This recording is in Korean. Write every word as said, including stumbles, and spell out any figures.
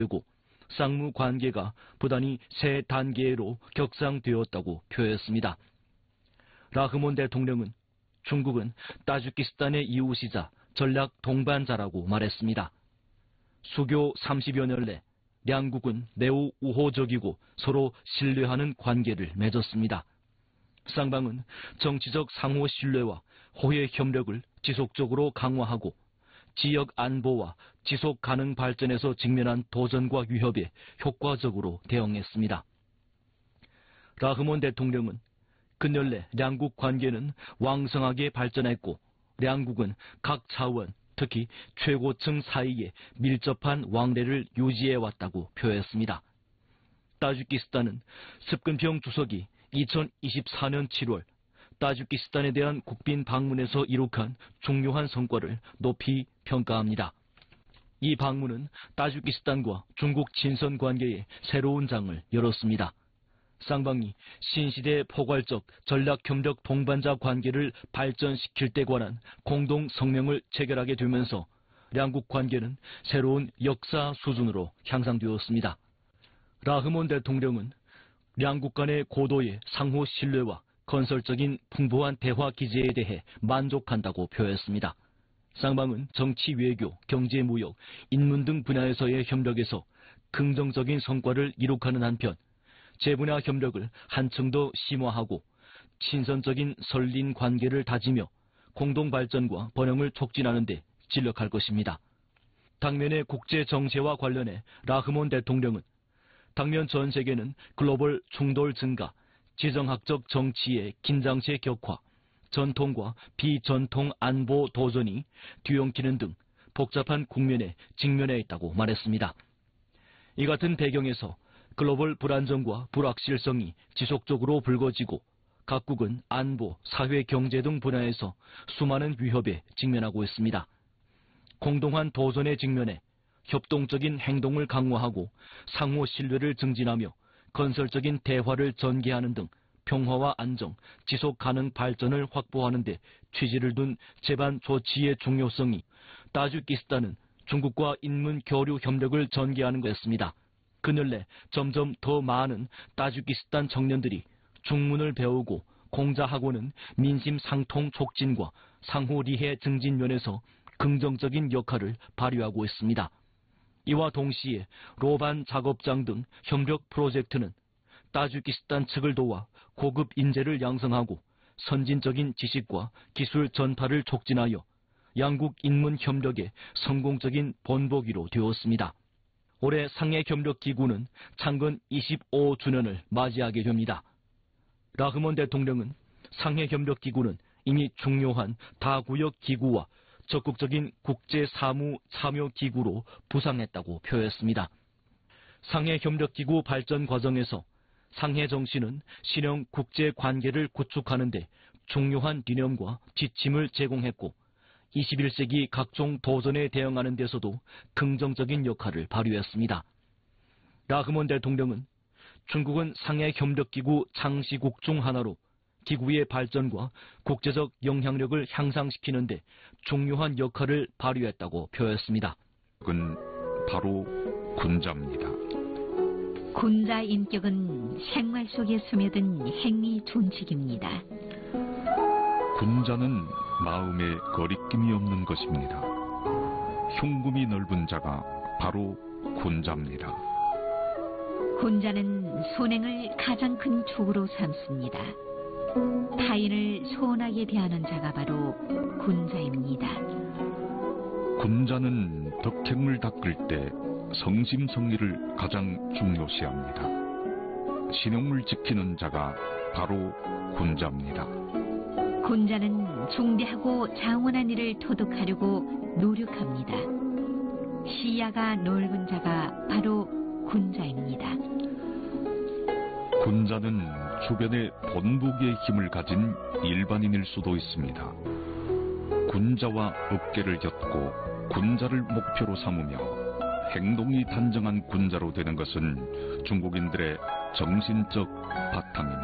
되고 쌍무 관계가 부단히 새 단계로 격상되었다고 표했습니다. 라흐몬 대통령은 중국은 타지키스탄의 이웃이자 전략 동반자라고 말했습니다. 수교 삼십여 년 내 양국은 매우 우호적이고 서로 신뢰하는 관계를 맺었습니다. 쌍방은 정치적 상호 신뢰와 호혜 협력을 지속적으로 강화하고 지역 안보와 지속 가능 발전에서 직면한 도전과 위협에 효과적으로 대응했습니다. 라흐몬 대통령은 근년내 양국 관계는 왕성하게 발전했고 양국은 각 차원, 특히 최고층 사이에 밀접한 왕래를 유지해왔다고 표했습니다. 타지키스탄은 습근평 주석이 이천이십사 년 칠월 타지키스탄에 대한 국빈 방문에서 이룩한 중요한 성과를 높이 평가합니다. 이 방문은 타지키스탄과 중국 친선 관계에 새로운 장을 열었습니다. 쌍방이 신시대 포괄적 전략협력 동반자 관계를 발전시킬 때 관한 공동 성명을 체결하게 되면서 양국 관계는 새로운 역사 수준으로 향상되었습니다. 라흐몬 대통령은 양국 간의 고도의 상호 신뢰와 건설적인 풍부한 대화 기제에 대해 만족한다고 표했습니다. 쌍방은 정치, 외교, 경제, 무역, 인문 등 분야에서의 협력에서 긍정적인 성과를 이룩하는 한편 재분야 협력을 한층 더 심화하고 친선적인 설린 관계를 다지며 공동 발전과 번영을 촉진하는 데 진력할 것입니다. 당면의 국제 정세와 관련해 라흐몬 대통령은 당면 전 세계는 글로벌 충돌 증가, 지정학적 정치의 긴장체 격화, 전통과 비전통 안보 도전이 뒤엉키는 등 복잡한 국면에 직면해 있다고 말했습니다. 이 같은 배경에서 글로벌 불안정과 불확실성이 지속적으로 불거지고 각국은 안보, 사회, 경제 등 분야에서 수많은 위협에 직면하고 있습니다. 공동한 도전에 직면해 협동적인 행동을 강화하고 상호 신뢰를 증진하며 건설적인 대화를 전개하는 등 평화와 안정, 지속 가능 발전을 확보하는 데 취지를 둔 제반 조치의 중요성이 타지키스탄은 중국과 인문 교류 협력을 전개하는 것이었습니다. 그늘내 점점 더 많은 타지키스탄 청년들이 중문을 배우고 공자학원은 민심 상통 촉진과 상호 리해 증진 면에서 긍정적인 역할을 발휘하고 있습니다. 이와 동시에 로반 작업장 등 협력 프로젝트는 타지키스탄 측을 도와 고급 인재를 양성하고 선진적인 지식과 기술 전파를 촉진하여 양국 인문 협력의 성공적인 본보기로 되었습니다. 올해 상해협력기구는 창건 이십오 주년을 맞이하게 됩니다. 라흐몬 대통령은 상해협력기구는 이미 중요한 다구역 기구와 적극적인 국제사무 참여기구로 부상했다고 표했습니다. 상해협력기구 발전 과정에서 상해정신은 신형 국제관계를 구축하는 데 중요한 기념과 지침을 제공했고 이십일 세기 각종 도전에 대응하는 데서도 긍정적인 역할을 발휘했습니다. 라흐몬 대통령은 중국은 상해협력기구 창시국 중 하나로 기구의 발전과 국제적 영향력을 향상시키는 데 중요한 역할을 발휘했다고 표했습니다. 그건 바로 군자입니다. 군자 인격은 생활 속에 스며든 행위 존칙입니다. 군자는 마음에 거리낌이 없는 것입니다. 흉금이 넓은 자가 바로 군자입니다. 군자는 선행을 가장 큰 축으로 삼습니다. 타인을 소원하게 대하는 자가 바로 군자입니다. 군자는 덕행을 닦을 때 성심성의를 가장 중요시합니다. 신용을 지키는 자가 바로 군자입니다. 군자는 중대하고 장원한 일을 토득하려고 노력합니다. 시야가 넓은 자가 바로 군자입니다. 군자는 주변에 본보기의 힘을 가진 일반인일 수도 있습니다. 군자와 어깨를 엮고 군자를 목표로 삼으며 행동이 단정한 군자로 되는 것은 중국인들의 정신적 바탕입니다.